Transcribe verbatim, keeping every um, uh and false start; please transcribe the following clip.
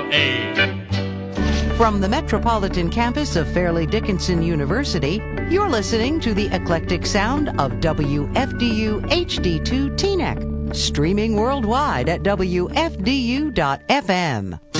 A. From the metropolitan campus of Fairleigh Dickinson University, you're listening to the eclectic sound of W F D U H D two Teaneck, streaming worldwide at W F D U dot F M.